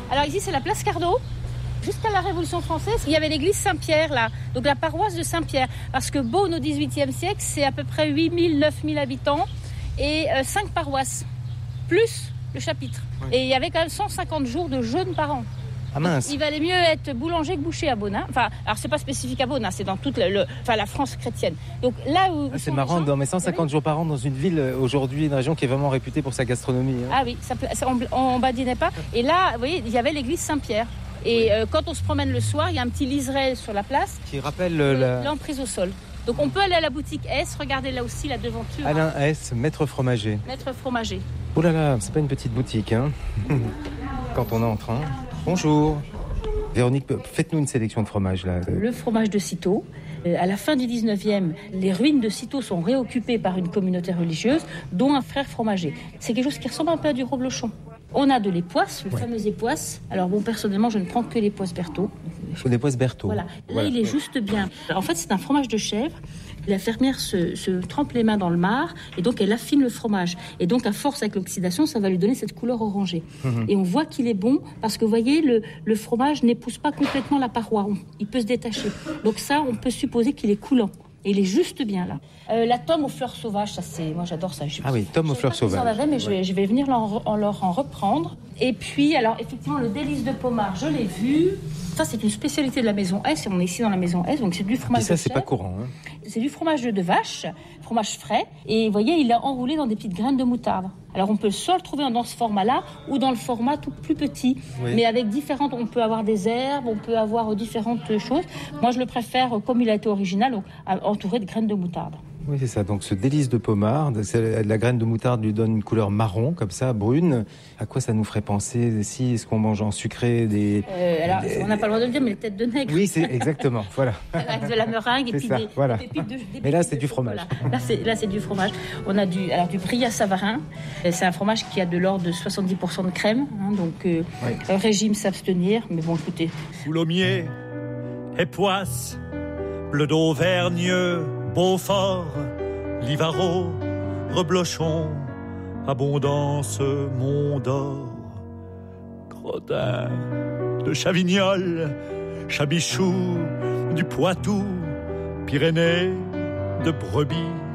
Alors ici, c'est la place Carnot. Jusqu'à la Révolution française, il y avait l'église Saint-Pierre là, donc la paroisse de Saint-Pierre. Parce que Beaune au XVIIIe siècle, c'est à peu près 8000, 9000 habitants et 5 paroisses, plus le chapitre. Ouais. Et il y avait quand même 150 jours de jeûne par an. Ah mince. Il valait mieux être boulanger que boucher à Beaune. Hein. Enfin, alors c'est pas spécifique à Beaune, hein, c'est dans toute la France chrétienne. Donc là où c'est marrant, mais 150 jours par an dans une ville aujourd'hui, une région qui est vraiment réputée pour sa gastronomie. Hein. Ah oui, on badinait pas. Et là, vous voyez, il y avait l'église Saint-Pierre. Et quand on se promène le soir, il y a un petit liseré sur la place qui rappelle l'emprise au sol. Donc on peut aller à la boutique S, regardez là aussi la devanture. Alain S, maître fromager. Maître fromager. Oh là là, c'est pas une petite boutique, hein. Quand on entre, hein. Bonjour. Véronique, faites-nous une sélection de fromages là. Le fromage de Cîteaux. À la fin du 19e, les ruines de Cîteaux sont réoccupées par une communauté religieuse, dont un frère fromager. C'est quelque chose qui ressemble un peu à du reblochon. On a de l'époisse, le fameux époisse. Alors bon, personnellement, je ne prends que l'époisse Berthaud. L'époisse Berthaud. Voilà. Là, il est juste bien. En fait, c'est un fromage de chèvre. La fermière se trempe les mains dans le marc et donc elle affine le fromage. Et donc, à force avec l'oxydation, ça va lui donner cette couleur orangée. Et on voit qu'il est bon parce que, vous voyez, le fromage n'épouse pas complètement la paroi. Il peut se détacher. Donc ça, on peut supposer qu'il est coulant. Et il est juste bien là. La tome aux fleurs sauvages, ça c'est, moi j'adore ça. Ah oui, tome aux fleurs sauvages. Mais je vais venir leur en reprendre. Et puis, alors effectivement, le délice de pommard, je l'ai vu. Ça, c'est une spécialité de la maison S. Et on est ici dans la maison S, donc c'est du fromage. Et ça, de c'est chèvre. Pas courant. Hein. C'est du fromage de vache, fromage frais. Et vous voyez, il est enroulé dans des petites graines de moutarde. Alors, on peut soit le trouver dans ce format-là ou dans le format tout plus petit. Oui. Mais avec différentes, on peut avoir des herbes, on peut avoir différentes choses. Moi, je le préfère comme il a été original, donc entouré de graines de moutarde. Oui, c'est ça. Donc, ce délice de pommard, la graine de moutarde lui donne une couleur marron, comme ça, brune. À quoi ça nous ferait penser si est-ce qu'on mange en sucré on n'a pas le droit de le dire, mais les têtes de nègre. Oui, c'est exactement. Voilà. Avec de la meringue et puis ça, voilà. des pépites de. Mais là, c'est du fromage. Là, c'est du fromage. On a du brie Savarin. C'est un fromage qui a de l'ordre de 70% de crème. Hein, donc, régime s'abstenir. Mais bon, écoutez. Coulommiers, Époisse, Bleu d'Auvergne, Beaufort, Livaro, Reblochon, Abondance, Mont d'Or, Gredin de Chavignol, Chabichou, du Poitou, Pyrénées, de Brebis,